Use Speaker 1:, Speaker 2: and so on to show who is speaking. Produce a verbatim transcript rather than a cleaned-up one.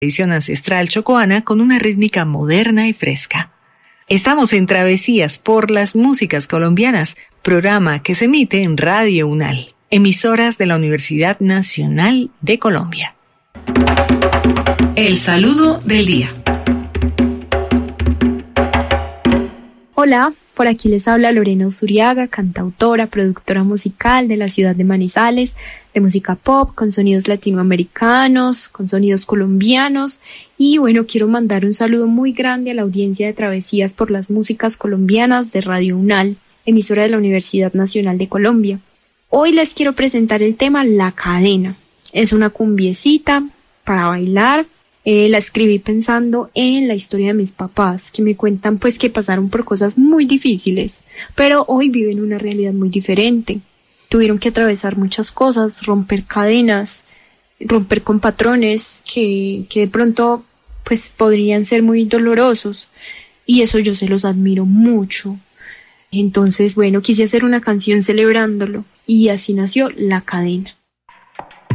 Speaker 1: tradición ancestral chocoana con una rítmica moderna y fresca. Estamos en Travesías por las Músicas Colombianas, programa que se emite en Radio UNAL, emisoras de la Universidad Nacional de Colombia. El saludo del día.
Speaker 2: Hola, por aquí les habla Lorena Usuriaga, cantautora, productora musical de la ciudad de Manizales, de música pop, con sonidos latinoamericanos, con sonidos colombianos. Y bueno, quiero mandar un saludo muy grande a la audiencia de Travesías por las Músicas Colombianas de Radio UNAL, emisora de la Universidad Nacional de Colombia. Hoy les quiero presentar el tema La Cadena. Es una cumbiecita para bailar. Eh, la escribí pensando en la historia de mis papás, que me cuentan pues que pasaron por cosas muy difíciles, pero hoy viven una realidad muy diferente. Tuvieron que atravesar muchas cosas, romper cadenas, romper con patrones que, que de pronto pues podrían ser muy dolorosos, y eso yo se los admiro mucho. Entonces, bueno, quise hacer una canción celebrándolo, y así nació La Cadena.